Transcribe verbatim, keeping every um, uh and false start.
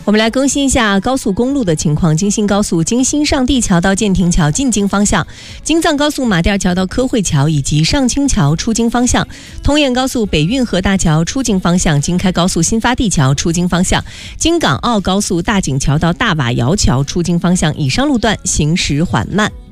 我们来更新一下高速公路的情况。京新高速京新上地桥到建亭桥进京方向，京藏高速马甸桥到科汇桥以及上清桥出京方向，通燕高速北运河大桥出京方向，京开高速新发地桥出京方向，京港澳高速大井桥到大瓦窑桥出京方向，以上路段行驶缓慢。